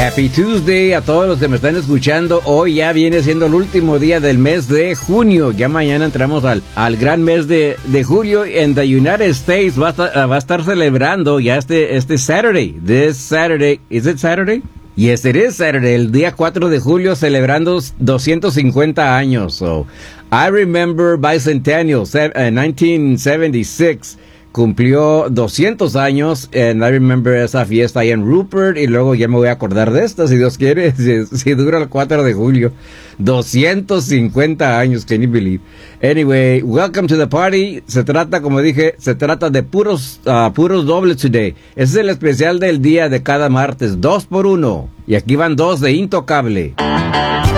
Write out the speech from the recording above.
Happy Tuesday a todos los que me están escuchando. Hoy ya viene siendo el último día del mes de junio. Ya mañana entramos al gran mes de julio. En the United States va a estar celebrando ya este Saturday. This Saturday. Is it Saturday? Yes, it is Saturday. El día 4 de julio celebrando 250 años. So, I remember Bicentennial, 1976. Cumplió 200 años, and I remember esa fiesta ahí en Rupert, y luego ya me voy a acordar de esta, si Dios quiere, si dura el 4 de julio. 250 años, can you believe? Anyway, welcome to the party. Se trata, como dije, de puros dobles today. Ese es el especial del día de cada martes, 2 por 1. Y aquí van 2 de Intocable.